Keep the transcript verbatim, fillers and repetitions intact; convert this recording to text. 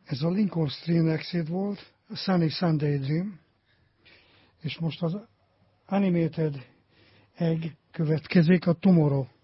Ez a Lincoln Stream Exit volt, a Sunny Sunday Dream, és most az Animated Egg következik, a Tomorrow.